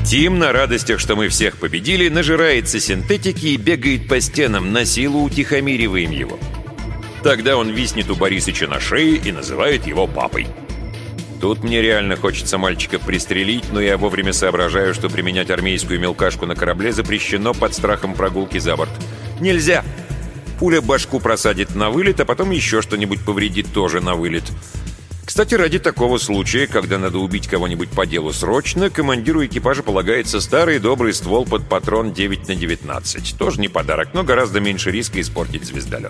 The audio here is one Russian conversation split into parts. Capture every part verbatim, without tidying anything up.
Тим на радостях, что мы всех победили, нажирается синтетики и бегает по стенам, на силу утихомириваем его. Тогда он виснет у Борисыча на шее и называет его папой. Тут мне реально хочется мальчика пристрелить, но я вовремя соображаю, что применять армейскую мелкашку на корабле запрещено под страхом прогулки за борт. Нельзя! Пуля башку просадит на вылет, а потом еще что-нибудь повредит тоже на вылет. Кстати, ради такого случая, когда надо убить кого-нибудь по делу срочно, командиру экипажа полагается старый добрый ствол под патрон девять на девятнадцать. Тоже не подарок, но гораздо меньше риска испортить звездолет.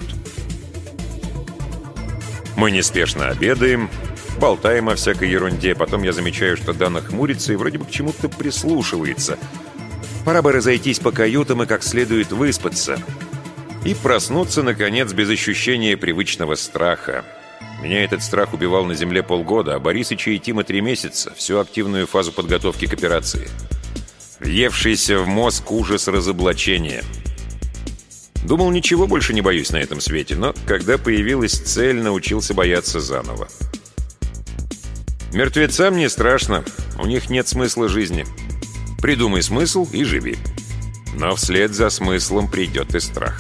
Мы неспешно обедаем, болтаем о всякой ерунде. Потом я замечаю, что Дана хмурится и вроде бы к чему-то прислушивается. Пора бы разойтись по каютам и как следует выспаться. И проснуться, наконец, без ощущения привычного страха. Меня этот страх убивал на земле полгода, а Борисыча и Тима три месяца, всю активную фазу подготовки к операции. Въевшийся в мозг ужас разоблачения. Думал, ничего больше не боюсь на этом свете, но когда появилась цель, научился бояться заново. Мертвецам не страшно, у них нет смысла жизни. Придумай смысл и живи. Но вслед за смыслом придет и страх.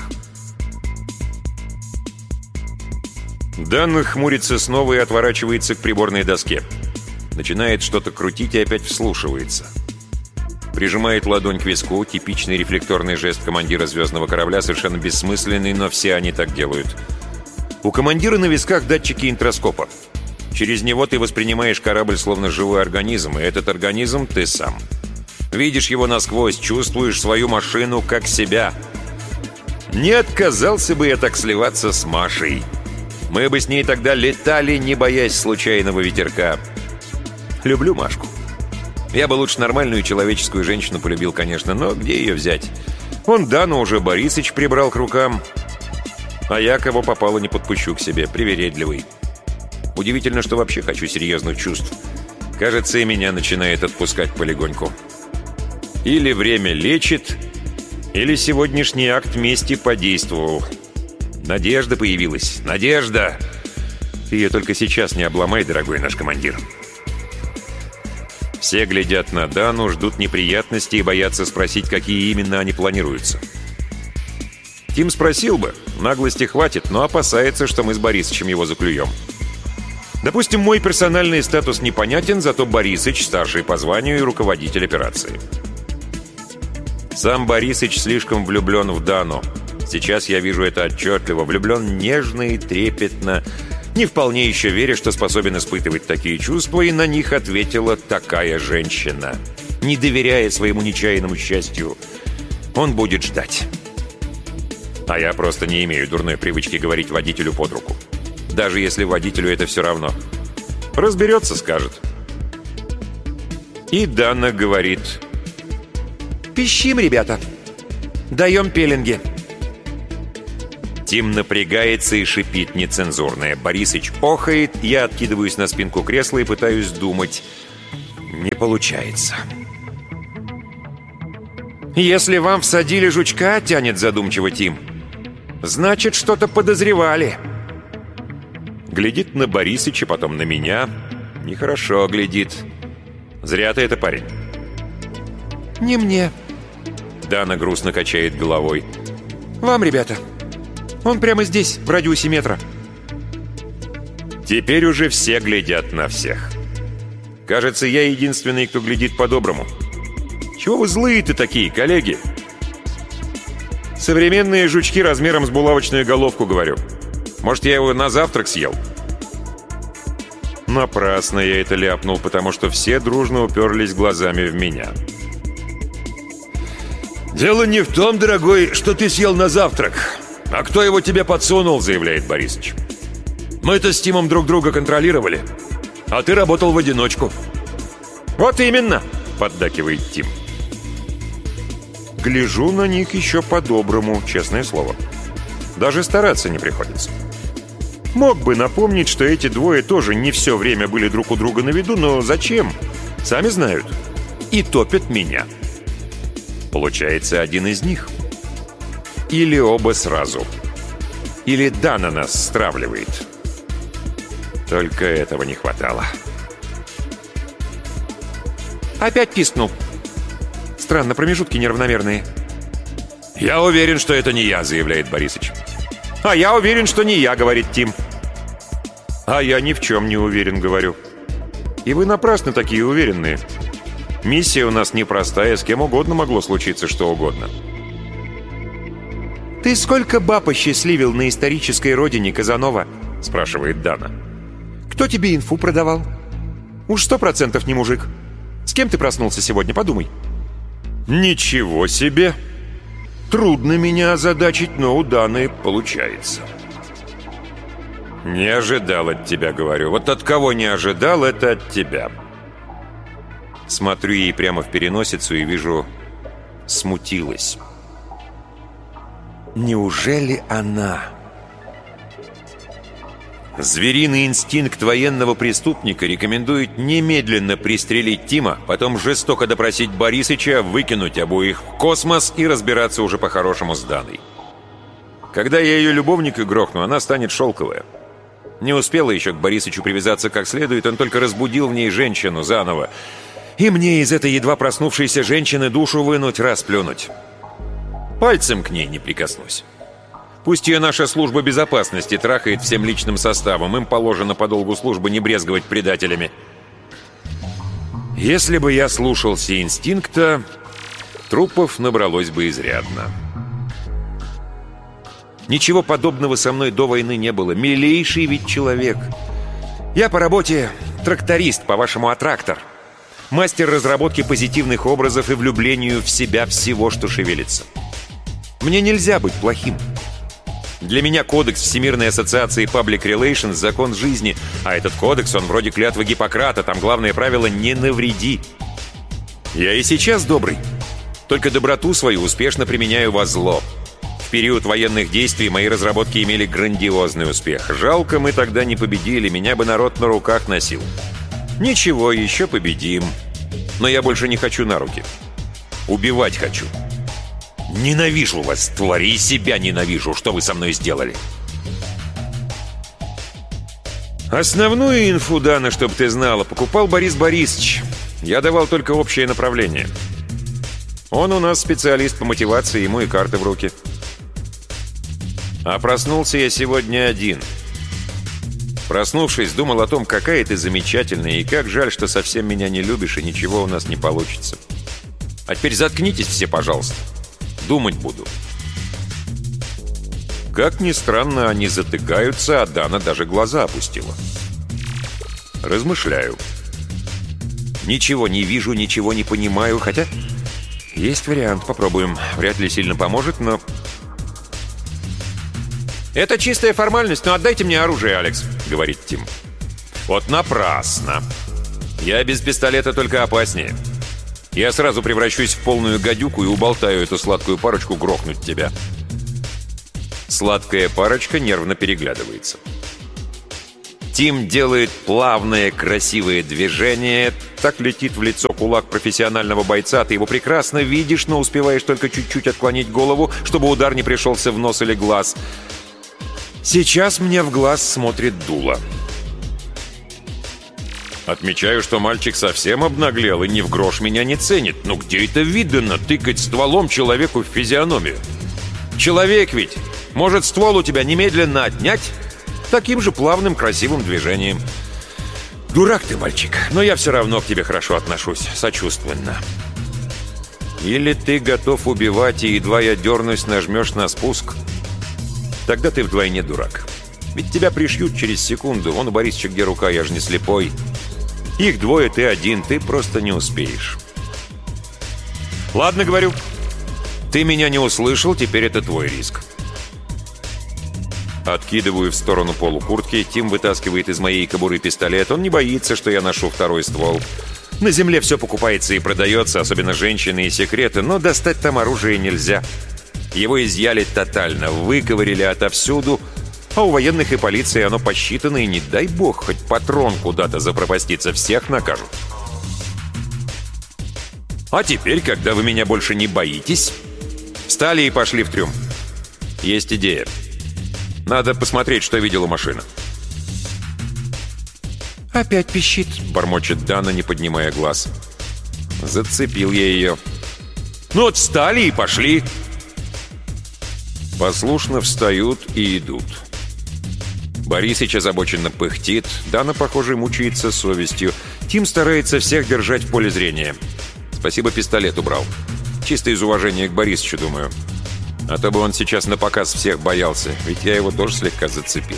Дан хмурится снова и отворачивается к приборной доске. Начинает что-то крутить и опять вслушивается. Прижимает ладонь к виску, типичный рефлекторный жест командира звездного корабля, совершенно бессмысленный, но все они так делают. У командира на висках датчики интроскопа. Через него ты воспринимаешь корабль словно живой организм, и этот организм ты сам. Видишь его насквозь, чувствуешь свою машину как себя. Не отказался бы я так сливаться с Машей. Мы бы с ней тогда летали, не боясь случайного ветерка. Люблю Машку. Я бы лучше нормальную человеческую женщину полюбил, конечно, но где ее взять? Вон Дану уже Борисыч прибрал к рукам, а я кого попало не подпущу к себе, привередливый. Удивительно, что вообще хочу серьезных чувств. Кажется, и меня начинает отпускать полегоньку. Или время лечит, или сегодняшний акт мести подействовал. Надежда появилась. Надежда! Ты ее только сейчас не обломай, дорогой наш командир. Все глядят на Дану, ждут неприятностей и боятся спросить, какие именно они планируются. Тим спросил бы, наглости хватит, но опасается, что мы с Борисычем его заклюем. Допустим, мой персональный статус непонятен, зато Борисыч старший по званию и руководитель операции. Сам Борисыч слишком влюблен в Дану. Сейчас я вижу это отчетливо. Влюблен нежно и трепетно, не вполне еще веря, что способен испытывать такие чувства, и на них ответила такая женщина. Не доверяя своему нечаянному счастью, он будет ждать. А я просто не имею дурной привычки говорить водителю под руку. Даже если водителю это все равно. Разберется, скажет. И Дана говорит: «Пищим, ребята. Даем пеленги». Тим напрягается и шипит нецензурное. Борисыч охает, я откидываюсь на спинку кресла и пытаюсь думать. Не получается. «Если вам всадили жучка, — тянет задумчиво Тим, — значит, что-то подозревали». Глядит на Борисыча, потом на меня. Нехорошо глядит. Зря ты это, парень. «Не мне». Дана грустно качает головой. «Вам, ребята. Он прямо здесь, в радиусе метра». Теперь уже все глядят на всех. Кажется, я единственный, кто глядит по-доброму. Чего вы злые-то такие, коллеги? Современные жучки размером с булавочную головку, говорю. Может, я его на завтрак съел? Напрасно я это ляпнул, потому что все дружно уперлись глазами в меня. «Дело не в том, дорогой, что ты съел на завтрак. А кто его тебе подсунул?» — заявляет Борисыч. «Мы-то с Тимом друг друга контролировали, а ты работал в одиночку». «Вот именно!» — поддакивает Тим. Гляжу на них еще по-доброму, честное слово. Даже стараться не приходится. Мог бы напомнить, что эти двое тоже не все время были друг у друга на виду, но зачем? Сами знают. И топят меня. Получается, один из них. Или оба сразу. Или Дана нас стравливает. Только этого не хватало. Опять пискнул. странно, промежутки неравномерные». «Я уверен, что это не я», — заявляет Борисыч. «А я уверен, что не я», — говорит Тим. «А я ни в чем не уверен», — говорю. «И вы напрасно такие уверенные. Миссия у нас непростая, с кем угодно могло случиться что угодно». «Ты сколько баб осчастливил на исторической родине, Казанова?» — спрашивает Дана. «Кто тебе инфу продавал? Уж сто процентов не мужик. С кем ты проснулся сегодня, подумай». «Ничего себе! Трудно меня озадачить, но у Даны получается». «Не ожидал от тебя, — говорю. Вот от кого не ожидал, это от тебя». Смотрю ей прямо в переносицу и вижу, смутилась. Неужели она? Звериный инстинкт военного преступника рекомендует немедленно пристрелить Тима, потом жестоко допросить Борисыча, выкинуть обоих в космос и разбираться уже по-хорошему с Даной. Когда я ее любовника грохну, она станет шелковая. Не успела еще к Борисычу привязаться как следует, он только разбудил в ней женщину заново. И мне из этой едва проснувшейся женщины душу вынуть, расплюнуть. Пальцем к ней не прикоснусь. Пусть ее наша служба безопасности трахает всем личным составом, им положено по долгу службы не брезговать предателями. Если бы я слушался инстинкта, трупов набралось бы изрядно. Ничего подобного со мной до войны не было. Милейший ведь человек. Я по работе тракторист, по-вашему, аттрактор. Мастер разработки позитивных образов и влюблению в себя всего, что шевелится. Мне нельзя быть плохим. Для меня кодекс Всемирной ассоциации Public Relations — закон жизни, а этот кодекс, он вроде клятвы Гиппократа, там главное правило — не навреди. Я и сейчас добрый, только доброту свою успешно применяю во зло. В период военных действий мои разработки имели грандиозный успех. Жалко, мы тогда не победили, меня бы народ на руках носил. Ничего, еще победим. Но я больше не хочу на руки. Убивать хочу. Ненавижу вас, твари, и себя ненавижу. Что вы со мной сделали? Основную инфу, Дана, чтобы ты знала, покупал Борис Борисович. Я давал только общее направление. Он у нас специалист по мотивации, ему и карты в руки. А проснулся я сегодня один. Проснувшись, думал о том, какая ты замечательная, и как жаль, что совсем меня не любишь, и ничего у нас не получится. А теперь заткнитесь все, пожалуйста. Думать буду. Как ни странно, они затыкаются, а Дана даже глаза опустила. Размышляю. Ничего не вижу, ничего не понимаю, хотя есть вариант, попробуем. Вряд ли сильно поможет, но... «Это чистая формальность, но отдайте мне оружие, Алекс», — говорит Тим. «Вот напрасно. Я без пистолета только опаснее. Я сразу превращусь в полную гадюку и уболтаю эту сладкую парочку грохнуть тебя». Сладкая парочка нервно переглядывается. Тим делает плавное, красивое движение. Так летит в лицо кулак профессионального бойца. Ты его прекрасно видишь, но успеваешь только чуть-чуть отклонить голову, чтобы удар не пришелся в нос или глаз. Сейчас мне в глаз смотрит дуло. Отмечаю, что мальчик совсем обнаглел и ни в грош меня не ценит. Ну где это видано, тыкать стволом человеку в физиономию? Человек ведь! Может, ствол у тебя немедленно отнять? Таким же плавным, красивым движением. Дурак ты, мальчик, но я все равно к тебе хорошо отношусь, сочувственно. Или ты готов убивать, и едва я дернусь, нажмешь на спуск? Тогда ты вдвойне дурак. Ведь тебя пришьют через секунду. Вон у Борисыча где рука, я же не слепой. Их двое, ты один, ты просто не успеешь. Ладно, говорю. Ты меня не услышал, теперь это твой риск. Откидываю в сторону полу куртки. Тим вытаскивает из моей кобуры пистолет. Он не боится, что я ношу второй ствол. На земле все покупается и продается, особенно женщины и секреты, но достать там оружие нельзя. Его изъяли тотально, выковырили отовсюду, а у военных и полиции оно посчитано, и не дай бог, хоть патрон куда-то запропаститься, всех накажут. А теперь, когда вы меня больше не боитесь, встали и пошли в трюм. Есть идея. Надо посмотреть, что видела машина. «Опять пищит», — бормочет Дана, не поднимая глаз. Зацепил я ее. Ну вот встали и пошли. Послушно встают и идут. Борисыч озабоченно пыхтит, Дана, похоже, мучается совестью. Тим старается всех держать в поле зрения. Спасибо, пистолет убрал. Чисто из уважения к Борисычу, думаю. А то бы он сейчас напоказ всех боялся, ведь я его тоже слегка зацепил.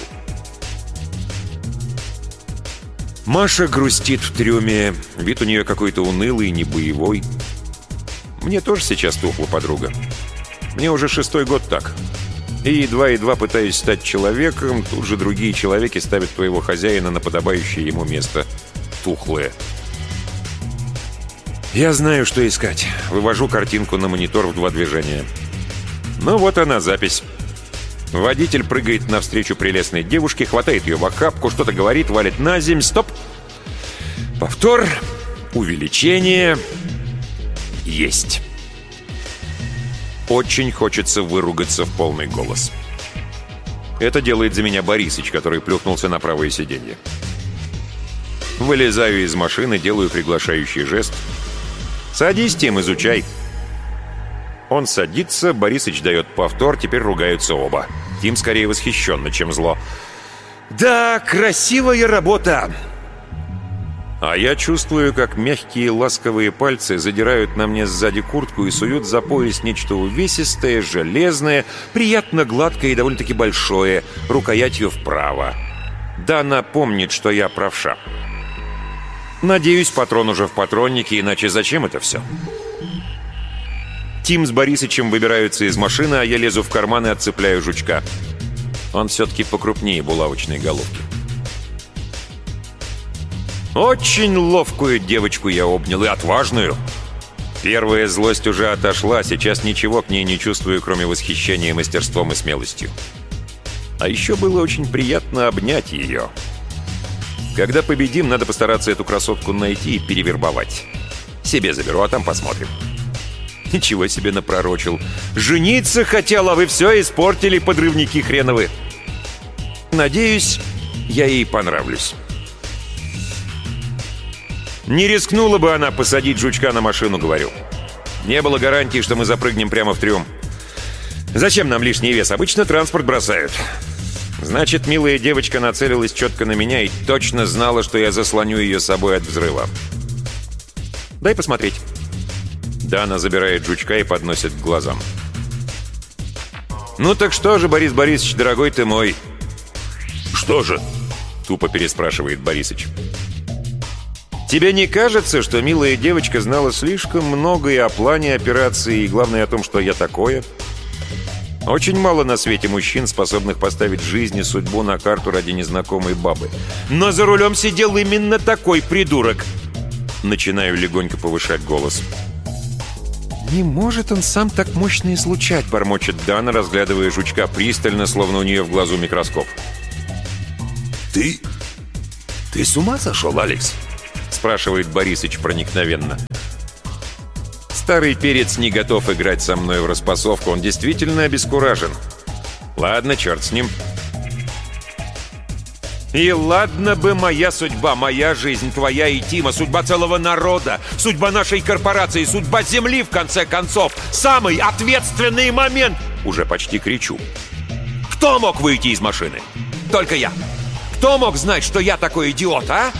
Маша грустит в трюме. Вид у нее какой-то унылый, не боевой. Мне тоже сейчас тухла подруга. Мне уже шестой год так. И едва-едва пытаюсь стать человеком, тут же другие человеки ставят твоего хозяина на подобающее ему место. Тухлое. Я знаю, что искать. Вывожу картинку на монитор в два движения. Ну вот она, запись. Водитель прыгает навстречу прелестной девушке, хватает ее в охапку, что-то говорит, валит на земь. Стоп. Повтор. Увеличение. Есть. Очень хочется выругаться в полный голос. Это делает за меня Борисыч, который плюхнулся на правое сиденье. Вылезаю из машины, делаю приглашающий жест. «Садись, Тим, изучай». Он садится, Борисыч дает повтор, теперь ругаются оба. Тим скорее восхищенно, чем зло. «Да, красивая работа!» А я чувствую, как мягкие ласковые пальцы задирают на мне сзади куртку и суют за пояс нечто увесистое, железное, приятно гладкое и довольно-таки большое, рукоятью вправо. Дана помнит, что я правша. Надеюсь, патрон уже в патроннике, иначе зачем это все? Тим с Борисычем выбираются из машины, а я лезу в карман и отцепляю жучка. Он все-таки покрупнее булавочной головки. Очень ловкую девочку я обнял, и отважную. Первая злость уже отошла, сейчас ничего к ней не чувствую, кроме восхищения мастерством и смелостью. А еще было очень приятно обнять ее. Когда победим, надо постараться эту красотку найти и перевербовать. Себе заберу, а там посмотрим. Ничего себе напророчил. Жениться хотел, а вы все испортили, подрывники хреновы. Надеюсь, я ей понравлюсь. Не рискнула бы она посадить жучка на машину, говорю. Не было гарантии, что мы запрыгнем прямо в трюм. Зачем нам лишний вес? Обычно транспорт бросают. Значит, милая девочка нацелилась четко на меня и точно знала, что я заслоню ее собой от взрыва. Дай посмотреть. Дана забирает жучка и подносит к глазам. «Ну так что же, Борис Борисович, дорогой ты мой?» «Что же?» — тупо переспрашивает Борисыч. «Тебе не кажется, что милая девочка знала слишком много и о плане операции, и главное о том, что я такое? Очень мало на свете мужчин, способных поставить жизнь и судьбу на карту ради незнакомой бабы. Но за рулем сидел именно такой придурок!» Начинаю легонько повышать голос. «Не может он сам так мощно излучать», — бормочет Дана, разглядывая жучка пристально, словно у нее в глазу микроскоп. «Ты... ты с ума сошел, Алекс?» — спрашивает Борисыч проникновенно. Старый перец не готов играть со мной в распасовку, он действительно обескуражен. Ладно, черт с ним. И ладно бы моя судьба, моя жизнь, твоя и Тима, судьба целого народа, судьба нашей корпорации, судьба Земли, в конце концов. Самый ответственный момент. Уже почти кричу. Кто мог выйти из машины? Только я. Кто мог знать, что я такой идиот, а?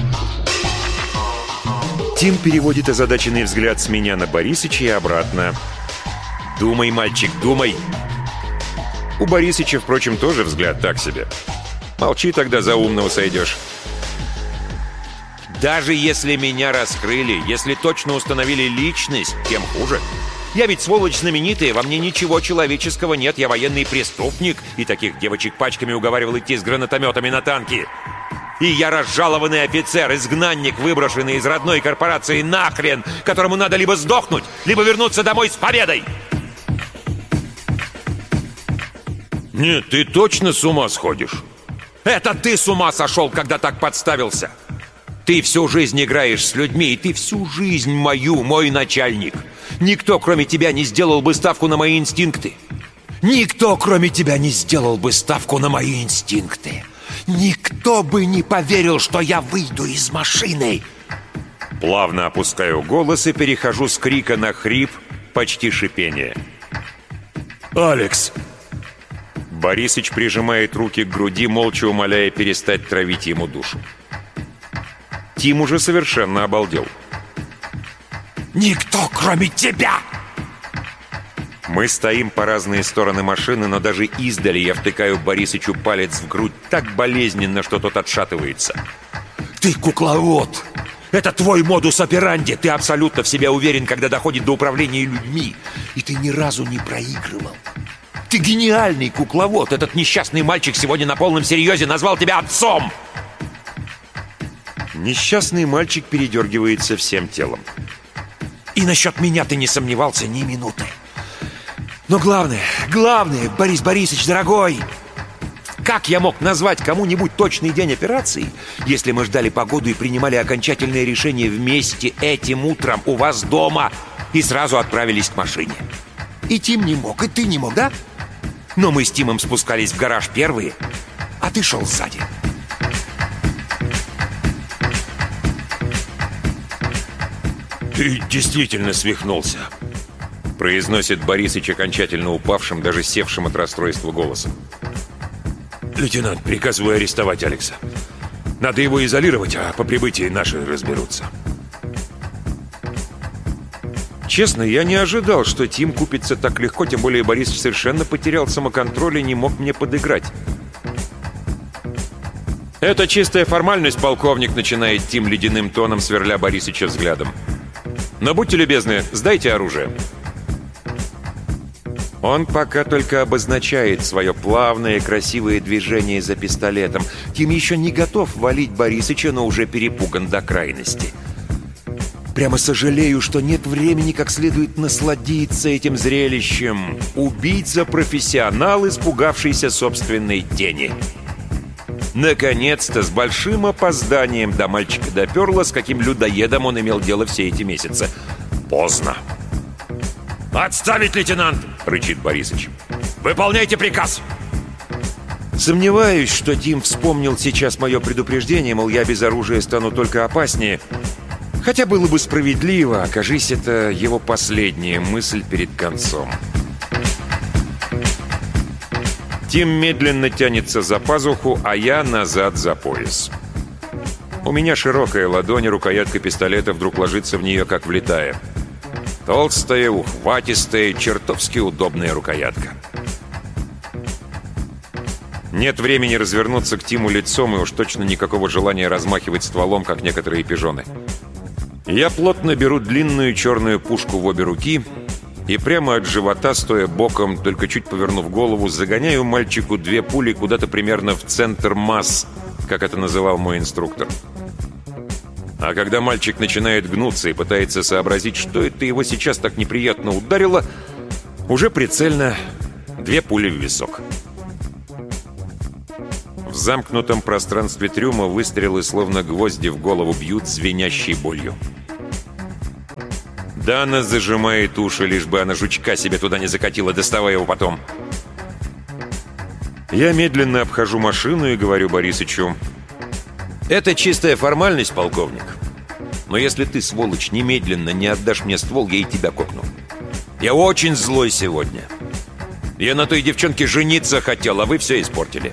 Тим переводит озадаченный взгляд с меня на Борисыча и обратно. «Думай, мальчик, думай!» У Борисыча, впрочем, тоже взгляд так себе. Молчи, тогда за умного сойдешь. Даже если меня раскрыли, если точно установили личность, тем хуже. Я ведь сволочь знаменитая, во мне ничего человеческого нет, я военный преступник, и таких девочек пачками уговаривал идти с гранатометами на танки. И я разжалованный офицер, изгнанник, выброшенный из родной корпорации нахрен, которому надо либо сдохнуть, либо вернуться домой с победой. Нет, ты точно с ума сходишь? Это ты с ума сошел, когда так подставился. Ты всю жизнь играешь с людьми, и ты всю жизнь мою, мой начальник. Никто, кроме тебя, не сделал бы ставку на мои инстинкты. Никто, кроме тебя, не сделал бы ставку на мои инстинкты. Никто бы не поверил, что я выйду из машины. Плавно опускаю голос и перехожу с крика на хрип, почти шипение. «Алекс!» Борисыч прижимает руки к груди, молча умоляя перестать травить ему душу. Тим уже совершенно обалдел. «Никто, кроме тебя!» Мы стоим по разные стороны машины, но даже издали я втыкаю Борисычу палец в грудь так болезненно, что тот отшатывается. «Ты кукловод! Это твой модус операнди! Ты абсолютно в себе уверен, когда доходит до управления людьми! И ты ни разу не проигрывал! Ты гениальный кукловод! Этот несчастный мальчик сегодня на полном серьезе назвал тебя отцом!» Несчастный мальчик передергивается всем телом. «И насчет меня ты не сомневался ни минуты! Но главное, главное, Борис Борисович, дорогой, как я мог назвать кому-нибудь точный день операции, если мы ждали погоду и принимали окончательное решение вместе этим утром у вас дома и сразу отправились к машине? И Тим не мог, и ты не мог, да? Но мы с Тимом спускались в гараж первые, а ты шел сзади». «Ты действительно свихнулся», — произносит Борисыч окончательно упавшим, даже севшим от расстройства голосом. «Лейтенант, приказываю арестовать Алекса. Надо его изолировать, а по прибытии наши разберутся». Честно, я не ожидал, что Тим купится так легко, тем более Борисыч совершенно потерял самоконтроль и не мог мне подыграть. «Это чистая формальность, полковник», — начинает Тим ледяным тоном, сверля Борисыча взглядом. «Но будьте любезны, сдайте оружие». Он пока только обозначает свое плавное, красивое движение за пистолетом. Тим еще не готов валить Борисыча, но уже перепуган до крайности. Прямо сожалею, что нет времени как следует насладиться этим зрелищем. Убийца-профессионал, испугавшийся собственной тени. Наконец-то, с большим опозданием до мальчика доперло, с каким людоедом он имел дело все эти месяцы. Поздно. «Отставить, лейтенант!» — рычит Борисыч. «Выполняйте приказ!» Сомневаюсь, что Тим вспомнил сейчас мое предупреждение, мол, я без оружия стану только опаснее. Хотя было бы справедливо, окажись, это его последняя мысль перед концом. Тим медленно тянется за пазуху, а я назад за пояс. У меня широкая ладонь, рукоятка пистолета вдруг ложится в нее, как влитая. Толстая, ухватистая, чертовски удобная рукоятка. Нет времени развернуться к Тиму лицом, и уж точно никакого желания размахивать стволом, как некоторые пижоны. Я плотно беру длинную черную пушку в обе руки и прямо от живота, стоя боком, только чуть повернув голову, загоняю мальчику две пули куда-то примерно в центр масс, как это называл мой инструктор. А когда мальчик начинает гнуться и пытается сообразить, что это его сейчас так неприятно ударило, уже прицельно две пули в висок. В замкнутом пространстве трюма выстрелы, словно гвозди в голову, бьют звенящей болью. Дана зажимает уши, лишь бы она жучка себе туда не закатила, доставая его потом. Я медленно обхожу машину и говорю Борисычу: «Это чистая формальность, полковник. Но если ты, сволочь, немедленно не отдашь мне ствол, я и тебя кокну. Я очень злой сегодня. Я на той девчонке жениться хотел, а вы все испортили».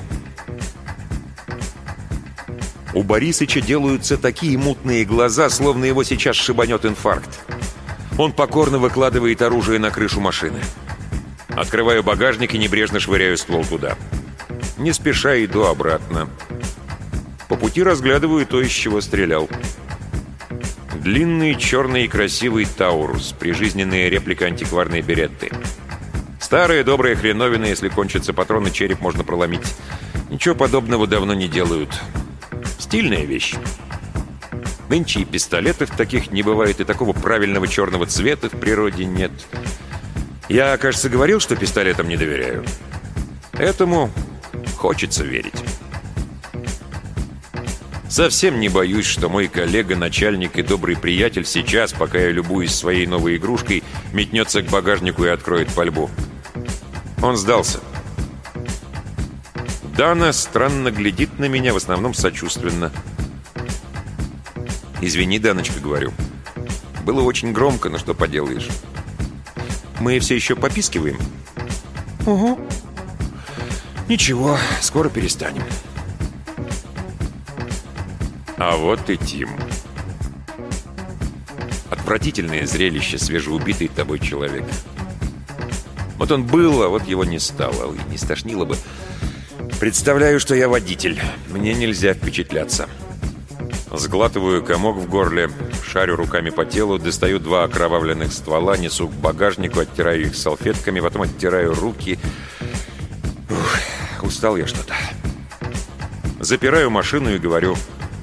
У Борисыча делаются такие мутные глаза, словно его сейчас шибанет инфаркт. Он покорно выкладывает оружие на крышу машины. Открываю багажник и небрежно швыряю ствол туда. Не спеша иду обратно. По пути разглядываю то, из чего стрелял. Длинный, черный и красивый Таурус, прижизненная реплика антикварной Беретты. Старая добрая хреновина, если кончатся патроны, череп можно проломить. Ничего подобного давно не делают. Стильная вещь. Нынче и пистолетов таких не бывает, и такого правильного черного цвета в природе нет. Я, кажется, говорил, что пистолетам не доверяю. Этому хочется верить. Совсем не боюсь, что мой коллега, начальник и добрый приятель сейчас, пока я любуюсь своей новой игрушкой, метнется к багажнику и откроет пальбу. Он сдался. Дана странно глядит на меня, в основном сочувственно. «Извини, Даночка, — говорю. Было очень громко, но что поделаешь. Мы все еще попискиваем? Угу. Ничего, скоро перестанем. А вот и Тим. Отвратительное зрелище свежеубитый тобой человек. Вот он был, а вот его не стало. Ой, не стошнило бы. Представляю, что я водитель. Мне нельзя впечатляться. Сглатываю комок в горле, шарю руками по телу, достаю два окровавленных ствола, несу к багажнику, оттираю их салфетками, потом оттираю руки. Ух, устал я что-то. Запираю машину и говорю: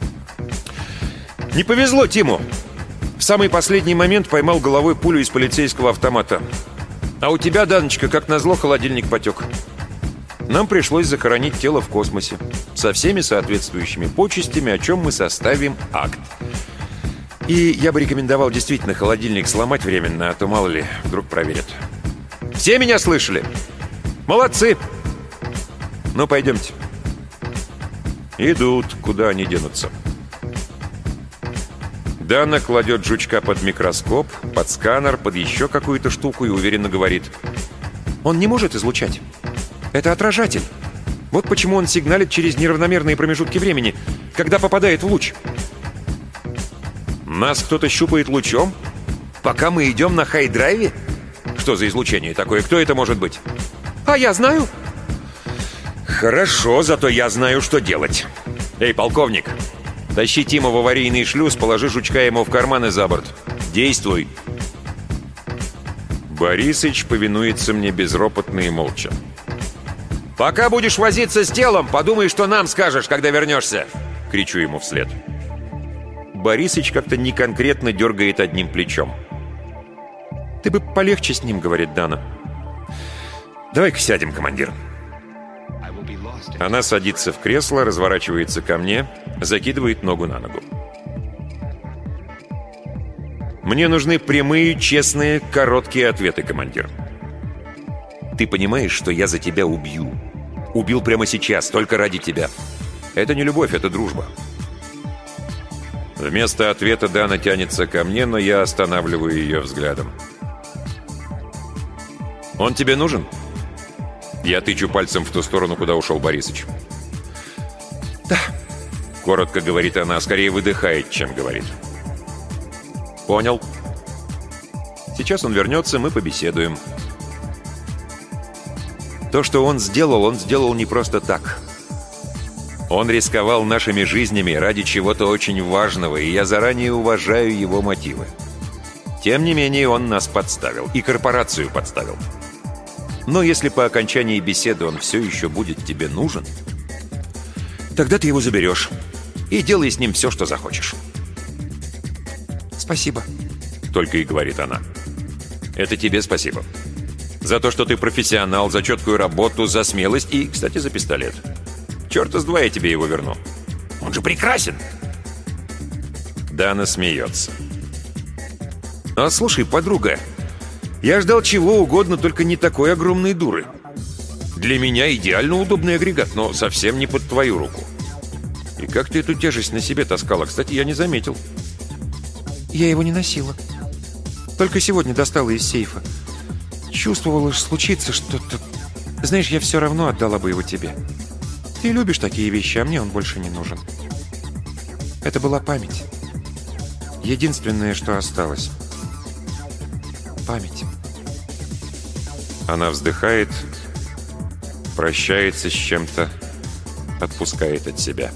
«Не повезло Тиму. В самый последний момент поймал головой пулю из полицейского автомата. А у тебя, Даночка, как назло, холодильник потек. Нам пришлось захоронить тело в космосе со всеми соответствующими почестями, о чем мы составим акт. И я бы рекомендовал действительно холодильник сломать временно, а то, мало ли, вдруг проверят. Все меня слышали? Молодцы! Ну, пойдемте». Идут, куда они денутся. Дана кладет жучка под микроскоп, под сканер, под еще какую-то штуку и уверенно говорит: «Он не может излучать. Это отражатель. Вот почему он сигналит через неравномерные промежутки времени, когда попадает в луч». «Нас кто-то щупает лучом? Пока мы идем на хай-драйве? Что за излучение такое? Кто это может быть?» «А я знаю». «Хорошо, зато я знаю, что делать. Эй, полковник, тащи Тима в аварийный шлюз, положи жучка ему в карман и за борт. Действуй!» Борисыч повинуется мне безропотно и молча. «Пока будешь возиться с телом, подумай, что нам скажешь, когда вернешься!» — кричу ему вслед. Борисыч как-то неконкретно дергает одним плечом. «Ты бы полегче с ним», — говорит Дана. «Давай-ка сядем, командир». Она садится в кресло, разворачивается ко мне, закидывает ногу на ногу. «Мне нужны прямые, честные, короткие ответы, командир. Ты понимаешь, что я за тебя убью? Убил прямо сейчас, только ради тебя. Это не любовь, это дружба». Вместо ответа Дана тянется ко мне, но я останавливаю ее взглядом. «Он тебе нужен?» Я тычу пальцем в ту сторону, куда ушел Борисыч. «Да», — коротко говорит она, скорее выдыхает, чем говорит. «Понял. Сейчас он вернется, мы побеседуем». То, что он сделал, он сделал не просто так. Он рисковал нашими жизнями ради чего-то очень важного, и я заранее уважаю его мотивы. Тем не менее, он нас подставил, и корпорацию подставил. Но если по окончании беседы он все еще будет тебе нужен, тогда ты его заберешь и делай с ним все, что захочешь. «Спасибо», — только и говорит она. «Это тебе спасибо. За то, что ты профессионал, за четкую работу, за смелость и, кстати, за пистолет. Черта с два я тебе его верну. Он же прекрасен!» Дана смеется. «А слушай, подруга, я ждал чего угодно, только не такой огромной дуры. Для меня идеально удобный агрегат, но совсем не под твою руку. И как ты эту тяжесть на себе таскала? Кстати, я не заметил». «Я его не носила. Только сегодня достала из сейфа. Чувствовала, что случится что-то. Знаешь, я все равно отдала бы его тебе. Ты любишь такие вещи, а мне он больше не нужен. Это была память. Единственное, что осталось. Память». Она вздыхает, прощается с чем-то, отпускает от себя.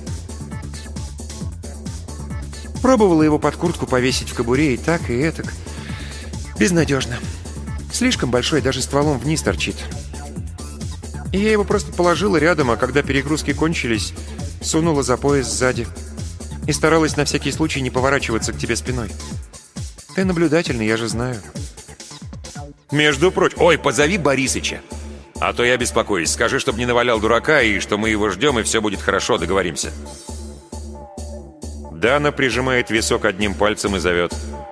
Пробовала его под куртку повесить в кобуре и так, и этак. Безнадежно. Слишком большой, даже стволом вниз торчит. И я его просто положила рядом, а когда перегрузки кончились, сунула за пояс сзади. И старалась на всякий случай не поворачиваться к тебе спиной. Ты наблюдательный, я же знаю. Между прочим... Ой, позови Борисыча. А то я беспокоюсь. Скажи, чтобы не навалял дурака, и что мы его ждем, и все будет хорошо, договоримся. Дана прижимает висок одним пальцем и зовет.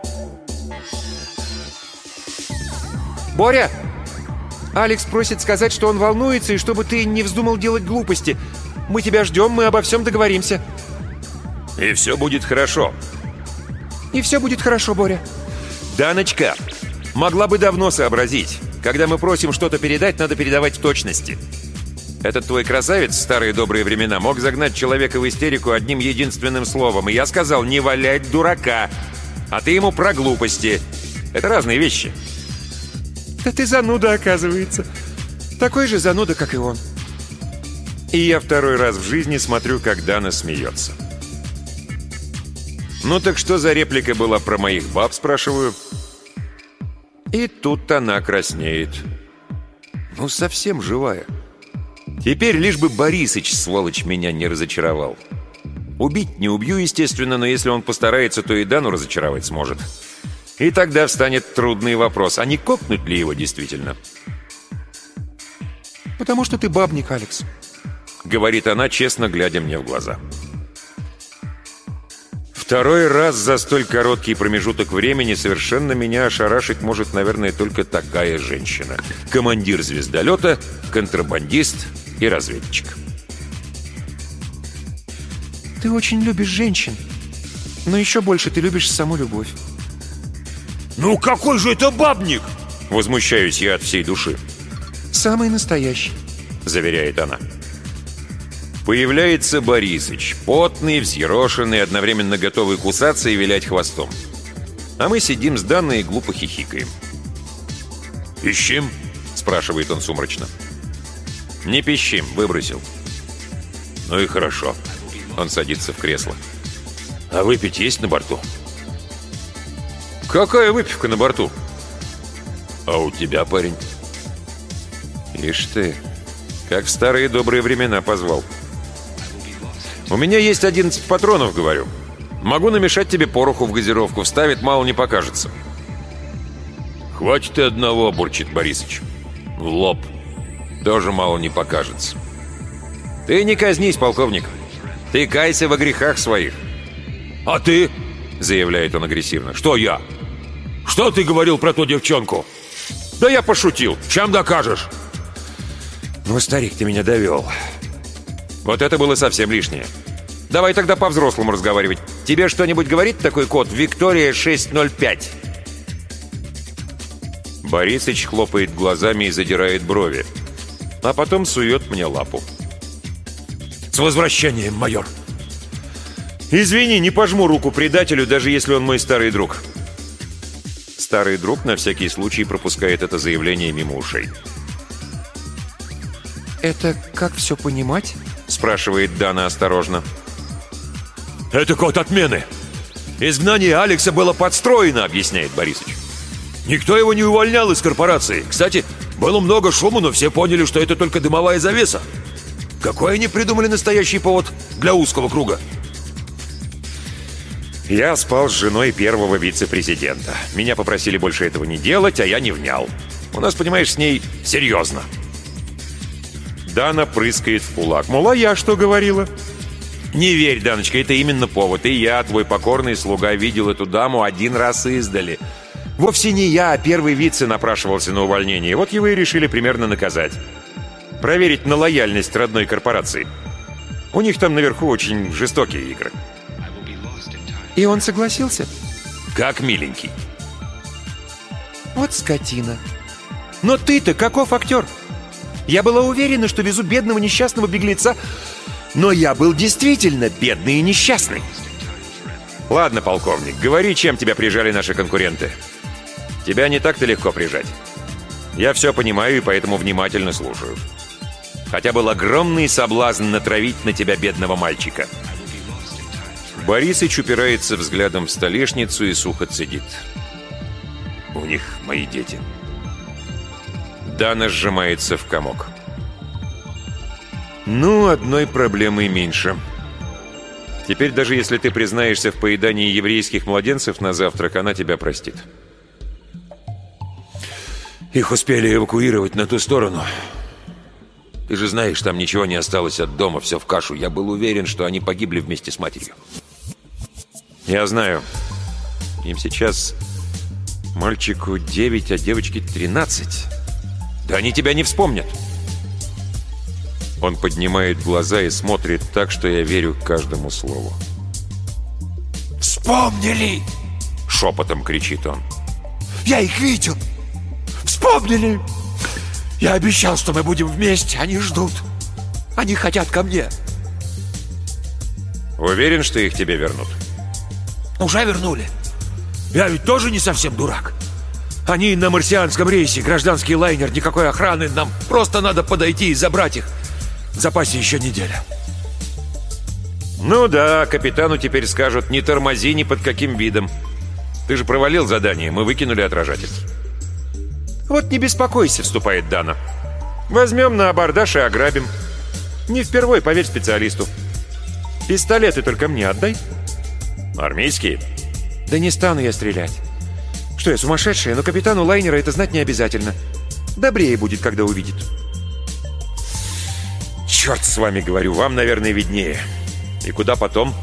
«Боря! Алекс просит сказать, что он волнуется, и чтобы ты не вздумал делать глупости. Мы тебя ждем, мы обо всем договоримся». «И все будет хорошо». «И все будет хорошо, Боря». «Даночка, Могла бы давно сообразить. Когда мы просим что-то передать, надо передавать в точности. Этот твой красавец в старые добрые времена мог загнать человека в истерику одним единственным словом. И я сказал: не валять дурака. А ты ему про глупости. Это разные вещи. Да ты зануда, оказывается. Такой же зануда, как и он. И я второй раз в жизни смотрю, как Дана смеется. «Ну так что за реплика была про моих баб?» — спрашиваю. И тут она краснеет. Ну, совсем живая. Теперь лишь бы Борисыч, сволочь, меня не разочаровал. Убить не убью, естественно, но если он постарается, то и Дану разочаровать сможет. И тогда встанет трудный вопрос, а не кокнуть ли его действительно? «Потому что ты бабник, Алекс», — говорит она, честно глядя мне в глаза. Второй раз за столь короткий промежуток времени совершенно меня ошарашить может, наверное, только такая женщина. Командир звездолета, контрабандист и разведчик. «Ты очень любишь женщин, но еще больше ты любишь саму любовь». «Ну какой же это бабник?» — возмущаюсь я от всей души. «Самый настоящий», — заверяет она. Появляется Борисыч, потный, взъерошенный, одновременно готовый кусаться и вилять хвостом. А мы сидим с Данной и глупо хихикаем. «Пищим?» — спрашивает он сумрачно. «Не пищим, выбросил». «Ну и хорошо». Он садится в кресло. «А выпить есть на борту?» «Какая выпивка на борту?» «А у тебя, парень?» «Ишь ты, как в старые добрые времена позвал». «У меня есть одиннадцать патронов, — говорю. Могу намешать тебе пороху в газировку, вставит, мало не покажется». «Хватит и одного, — бурчит Борисыч. В лоб. Тоже мало не покажется». «Ты не казнись, полковник. Ты кайся во грехах своих». «А ты?» — заявляет он агрессивно. «Что я? Что ты говорил про ту девчонку?» «Да я пошутил. Чем докажешь?» «Ну, старик, ты меня довел. Вот это было совсем лишнее. Давай тогда по-взрослому разговаривать. Тебе что-нибудь говорит такой код Виктория шесть ноль пять?» Борисыч хлопает глазами и задирает брови, а потом сует мне лапу. «С возвращением, майор!» «Извини, не пожму руку предателю, даже если он мой старый друг». Старый друг на всякий случай пропускает это заявление мимо ушей. «Это как все понимать?» — спрашивает Дана осторожно. «Это код отмены. Изгнание Алекса было подстроено, — объясняет Борисыч. Никто его не увольнял из корпорации. Кстати, было много шума, но все поняли, что это только дымовая завеса. Какой они придумали настоящий повод для узкого круга?» Я спал с женой первого вице-президента. Меня попросили больше этого не делать, а я не внял. У нас, понимаешь, с ней серьезно. Дана прыскает в кулак. Мол, а я что говорила? Не верь, Даночка, это именно повод. И я, твой покорный слуга, видел эту даму один раз издали. Вовсе не я, а первый вице напрашивался на увольнение. Вот его и решили примерно наказать. Проверить на лояльность родной корпорации. У них там наверху очень жестокие игры. И он согласился? Как миленький. Вот скотина. Но ты-то каков актер? Я была уверена, что везу бедного несчастного беглеца, но я был действительно бедный и несчастный. Ладно, полковник, говори, чем тебя прижали наши конкуренты. Тебя не так-то легко прижать. Я все понимаю и поэтому внимательно слушаю. Хотя был огромный соблазн натравить на тебя бедного мальчика. Борисыч упирается взглядом в столешницу и сухо цедит. У них мои дети. Дана сжимается в комок. Ну, одной проблемой меньше. Теперь даже если ты признаешься в поедании еврейских младенцев на завтрак, она тебя простит. Их успели эвакуировать на ту сторону. Ты же знаешь, там ничего не осталось от дома, все в кашу. Я был уверен, что они погибли вместе с матерью. Я знаю. Им сейчас мальчику девять, а девочке тринадцать. Да они тебя не вспомнят. Он поднимает глаза и смотрит так, что я верю каждому слову. «Вспомнили!» — шепотом кричит он. Я их видел. Вспомнили. Я обещал, что мы будем вместе. Они ждут. Они хотят ко мне. Уверен, что их тебе вернут? Уже вернули. Я ведь тоже не совсем дурак. Они на марсианском рейсе, гражданский лайнер, никакой охраны. Нам просто надо подойти и забрать их. В запасе еще неделя. Ну да, капитану теперь скажут: не тормози ни под каким видом. Ты же провалил задание, мы выкинули отражатель. Вот не беспокойся, Вступает Дана. возьмем на абордаж и ограбим. Не впервой, поверь специалисту. Пистолеты только мне отдай. Армейские? Да не стану я стрелять. Что я, сумасшедшая? Но капитану лайнера это знать не обязательно. Добрее будет, когда увидит. Черт с вами, говорю, вам, наверное, виднее. И куда потом?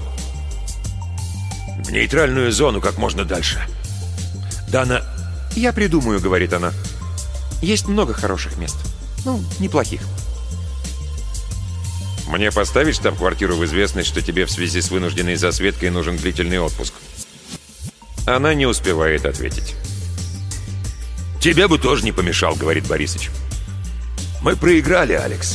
В нейтральную зону как можно дальше. Дана... Я придумаю, говорит она. Есть много хороших мест. Ну, неплохих. Мне поставить штаб-квартиру в известность, что тебе в связи с вынужденной засветкой нужен длительный отпуск? Она не успевает ответить. Тебе бы тоже не помешал, говорит Борисыч. Мы проиграли, Алекс.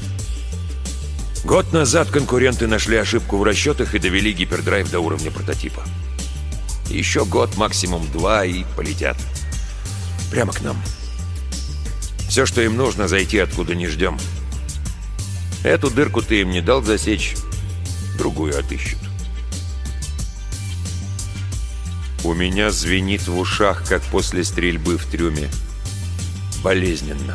Год назад конкуренты нашли ошибку в расчетах и довели гипердрайв до уровня прототипа. Еще год, максимум два, и полетят. Прямо к нам. Все, что им нужно, зайти откуда не ждем. Эту дырку ты им не дал засечь, другую отыщут. У меня звенит в ушах, как после стрельбы в трюме. Болезненно.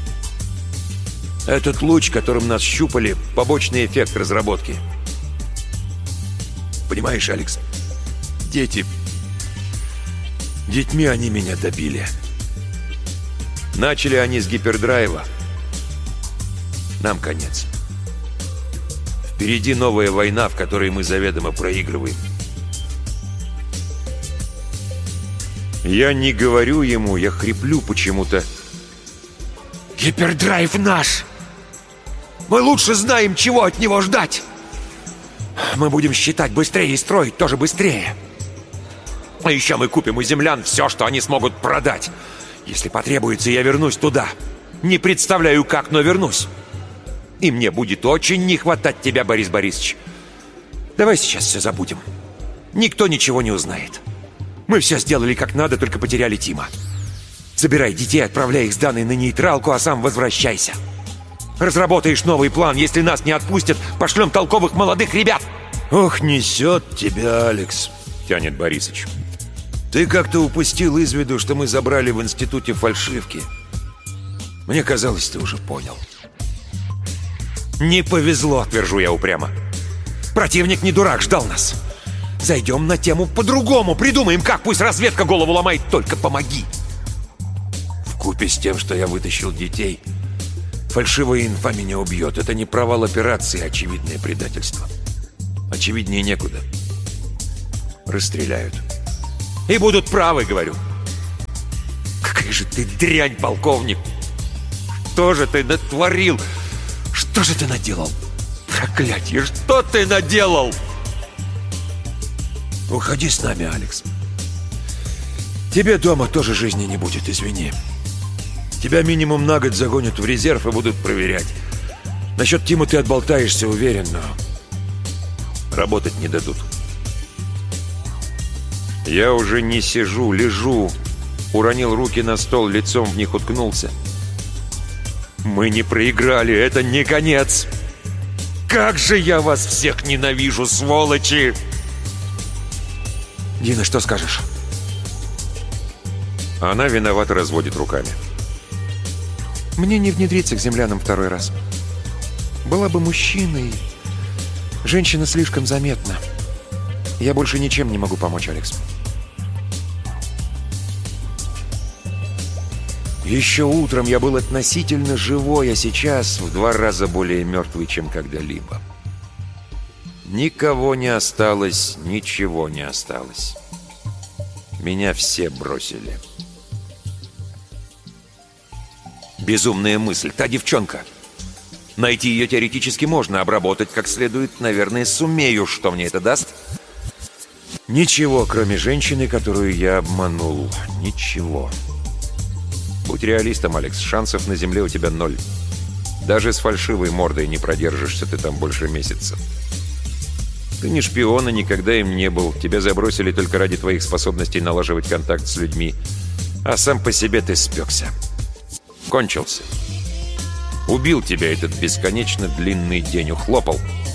Этот луч, которым нас щупали, побочный эффект разработки. Понимаешь, Алекс, дети... Детьми они меня добили. Начали они с гипердрайва. Нам конец. Впереди новая война, в которой мы заведомо проигрываем. Я не говорю ему, я хриплю почему-то. Гипердрайв наш! Мы лучше знаем, чего от него ждать. Мы будем считать быстрее и строить тоже быстрее. А еще мы купим у землян все, что они смогут продать. Если потребуется, я вернусь туда. Не представляю, как, но вернусь. И мне будет очень не хватать тебя, Борис Борисович. Давай сейчас все забудем. Никто ничего не узнает. Мы все сделали как надо, только потеряли Тима. Забирай детей, отправляй их с Даной на нейтралку, а сам возвращайся. Разработаешь новый план. Если нас не отпустят, пошлем толковых молодых ребят. Ох, несет тебя, Алекс, тянет Борисыч. Ты как-то упустил из виду, что мы забрали в институте фальшивки. Мне казалось, ты уже понял. Не повезло, твержу я упрямо. Противник не дурак, ждал нас. Зайдем на тему по-другому, придумаем, как, пусть разведка голову ломает, только помоги. Вкупе с тем, что я вытащил детей, фальшивая инфа меня убьет. Это не провал операции, а очевидное предательство. Очевиднее некуда. Расстреляют. И будут правы, говорю. Какая же ты дрянь, полковник. Что же ты натворил? Что же ты наделал? Проклятье, что ты наделал? Уходи с нами, Алекс. Тебе дома тоже жизни не будет, извини. Тебя минимум на год загонят в резерв и будут проверять. Насчет Тима ты отболтаешься, уверен, но работать не дадут. Я уже не сижу, лежу. Уронил руки на стол, лицом в них уткнулся. Мы не проиграли, это не конец. Как же я вас всех ненавижу, сволочи! Дина, что скажешь? Она виновато разводит руками. Мне не внедриться к землянам второй раз. Была бы мужчиной. Женщина слишком заметна. Я больше ничем не могу помочь, Алекс. Еще утром я был относительно живой, а сейчас в два раза более мертвый, чем когда-либо. Никого не осталось, ничего не осталось. Меня все бросили. Безумная мысль. Та девчонка. Найти ее теоретически можно, обработать как следует, наверное, сумею. Что мне это даст? Ничего, кроме женщины, которую я обманул. Ничего. Будь реалистом, Алекс, шансов на земле у тебя ноль. Даже с фальшивой мордой не продержишься ты там больше месяца. Ты не шпион и никогда им не был. Тебя забросили только ради твоих способностей налаживать контакт с людьми. А сам по себе ты спекся. Кончился. Убил тебя этот бесконечно длинный день, ухлопал.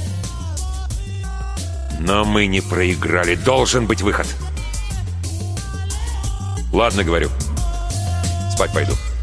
Но мы не проиграли. Должен быть выход. Ладно, говорю. Спать пойду.